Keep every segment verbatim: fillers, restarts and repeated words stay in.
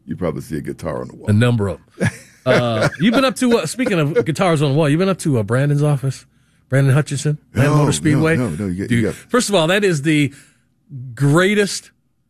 you probably see a guitar on the wall. A number of them. Uh, you've been up to, uh, speaking of guitars on the wall, you've been up to uh, Brandon's office? Brandon Hutchinson? Land No, Motor Speedway? no, no, no, you get- Dude, you got- first of all, that is the greatest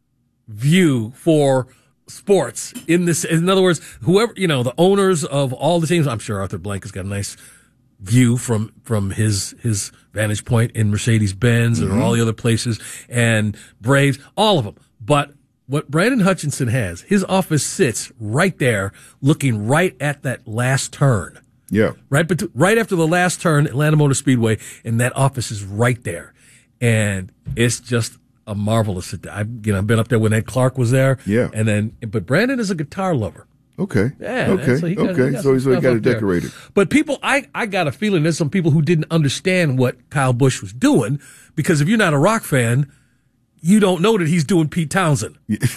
view for sports in this. In other words, whoever, you know, the owners of all the teams, I'm sure Arthur Blank has got a nice view from, from his, his vantage point in Mercedes-Benz Mm-hmm. and all the other places, and Braves, all of them. But what Brandon Hutchinson has, his office sits right there looking right at that last turn. Yeah. Right, bet- right after the last turn, Atlanta Motor Speedway, and that office is right there. And it's just a marvelous. I've, you know, I've been up there when Ed Clark was there. Yeah. And then, but Brandon is a guitar lover. Okay. Yeah. Okay. so he got- he okay. got So, some so he stuff got up it there. decorated. But people, I, I got a feeling there's some people who didn't understand what Kyle Busch was doing, because if you're not a rock fan, you don't know that he's doing Pete Townsend.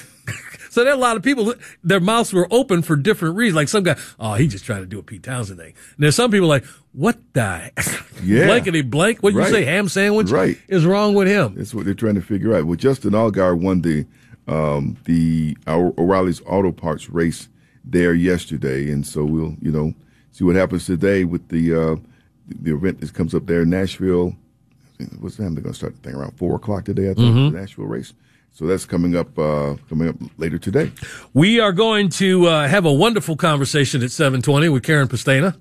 So there are a lot of people, their mouths were open for different reasons. Like some guy, oh, he just trying to do a Pete Townsend thing. And there's some people like, what the Yeah. blankety blank? What Right. you say, ham sandwich? Right. Is wrong with him? That's what they're trying to figure out. Well, Justin Allgaier won the um, the O'Reilly's Auto Parts race there yesterday, and so we'll you know see what happens today with the uh, the event that comes up there in Nashville. I think, what's the time they're going to start the thing around four o'clock today? I think Mm-hmm. the Nashville race. So that's coming up uh, coming up later today. We are going to uh, have a wonderful conversation at seven twenty with Karen Pastena.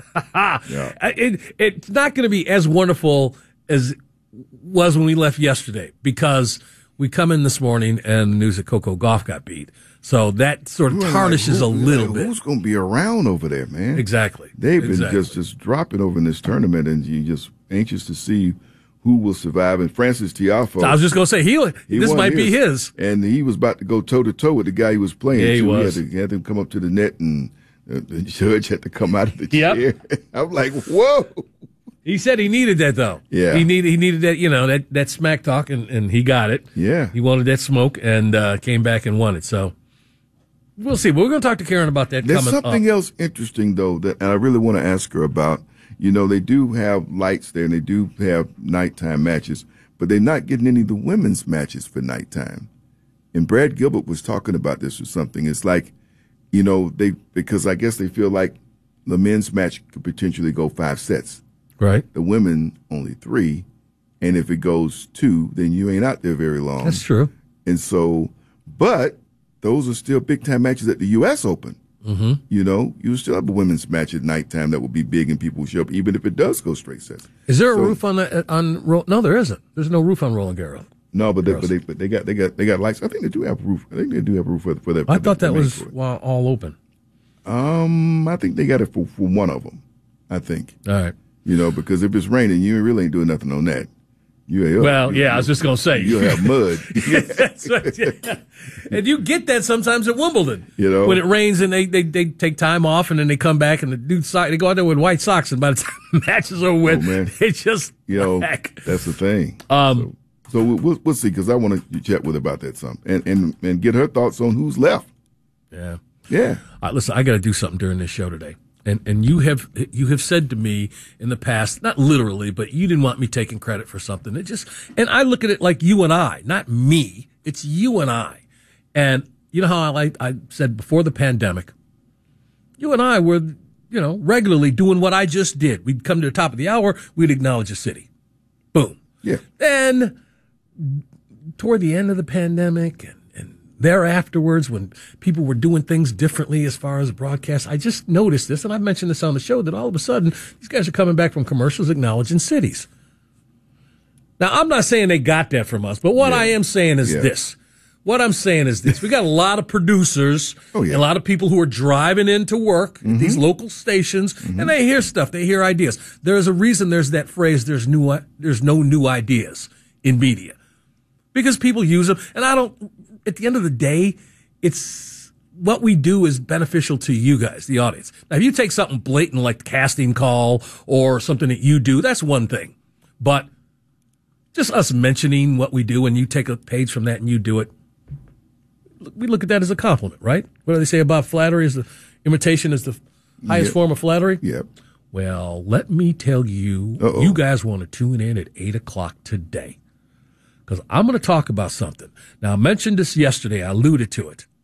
Yeah. it, it's not going to be as wonderful as it was when we left yesterday, because we come in this morning and the news that Coco Gauff got beat. So that sort of We're like, tarnishes who- a little like, bit. Who's going to be around over there, man? Exactly. They've been Exactly. just, just dropping over in this tournament, and you're just anxious to see who will survive. And Francis Tiafoe, I was just going to say, he, he this won might be his. And he was about to go toe-to-toe with the guy he was playing. Yeah, he too. was. He had, to, he had to come up to the net, and the, the judge had to come out of the Yep. chair. I'm like, whoa. He said he needed that, though. Yeah. He needed, he needed that, you know, that, that smack talk, and, and he got it. Yeah. He wanted that smoke and uh, came back and won it. So we'll see. But we're going to talk to Karen about that There's coming something up. else interesting, though, that and I really want to ask her about. You know, they do have lights there, and they do have nighttime matches, but they're not getting any of the women's matches for nighttime. And Brad Gilbert was talking about this or something. It's like, you know, they because I guess they feel like the men's match could potentially go five sets. Right. The women only three, and if it goes two, then you ain't out there very long. That's true. And so, but those are still big time matches at the U S Open. Mm-hmm. You know, you still have a women's match at nighttime that will be big and people will show up, even if it does go straight sets. Is there a So- roof on the, on Ro- No, there isn't. There's no roof on Roland Garros. No, but they, Gross. but they, but they got, they got, they got lights. I think they do have a roof. I think they do have a roof for, for that. I for thought the that main was court. well, all open. Um, I think they got it for, for one of them. I think, All right. you know, because if it's raining, you really ain't doing nothing on that. You, Well, you, yeah, I was just going to say. you'll have mud. That's right, yeah. And you get that sometimes at Wimbledon. You know? When it rains and they, they, they take time off and then they come back and the dude sock, they go out there with white socks, and by the time matches are with, Oh, man. they just You know, whack. that's the thing. Um, so, so we'll, we'll, we'll see, because I want to chat with her about that some and, and, and get her thoughts on who's left. Yeah. Yeah. All right, listen, I got to do something during this show today. And and you have you have said to me in the past, not literally, but you didn't want me taking credit for something. It just and I look at it like you and I, not me. It's you and I. And you know how I like I said before the pandemic, you and I were, you know, regularly doing what I just did. We'd come to the top of the hour, we'd acknowledge a city. Boom. Yeah. Then toward the end of the pandemic and there afterwards, when people were doing things differently as far as broadcast, I just noticed this, and I mentioned this on the show, that all of a sudden, these guys are coming back from commercials acknowledging cities. Now, I'm not saying they got that from us, but what Yeah. I am saying is Yeah. this. What I'm saying is this. We got a lot of producers, Oh, yeah. a lot of people who are driving into work at these local stations, and they hear stuff, they hear ideas. There is a reason there's that phrase, there's new, there's no new ideas in media. Because people use them, and I don't, at the end of the day, it's what we do is beneficial to you guys, the audience. Now, if you take something blatant like the casting call or something that you do, that's one thing. But just us mentioning what we do and you take a page from that and you do it, we look at that as a compliment, right? What do they say about flattery? Is the imitation is the highest Yep. form of flattery? Yep. Well, let me tell you, Uh-oh. you guys want to tune in at eight o'clock today. Because I'm going to talk about something. Now, I mentioned this yesterday. I alluded to it.